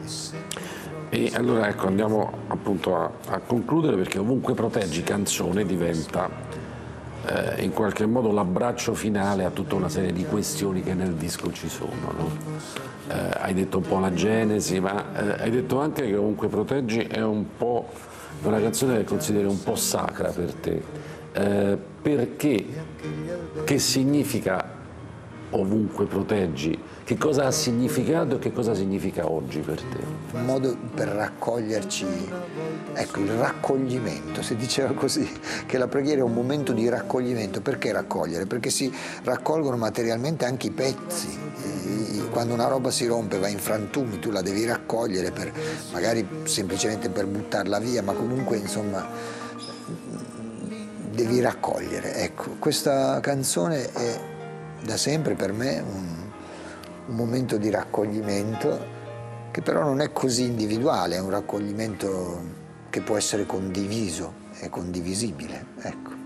E allora ecco, andiamo appunto a concludere, perché Ovunque Proteggi canzone diventa in qualche modo l'abbraccio finale a tutta una serie di questioni che nel disco ci sono, no? Hai detto un po' la genesi, ma hai detto anche che Ovunque Proteggi è un po' una canzone che consideri un po' sacra per te, perché che significa Ovunque Proteggi? Che cosa ha significato e che cosa significa oggi per te? Un modo per raccoglierci, ecco, il raccoglimento, si diceva così, che la preghiera è un momento di raccoglimento. Perché raccogliere? Perché si raccolgono materialmente anche i pezzi. Quando una roba si rompe, va in frantumi, tu la devi raccogliere, magari semplicemente per buttarla via, ma comunque insomma devi raccogliere. Ecco, questa canzone è da sempre per me un momento di raccoglimento, che però non è così individuale, è un raccoglimento che può essere condiviso, è condivisibile, ecco.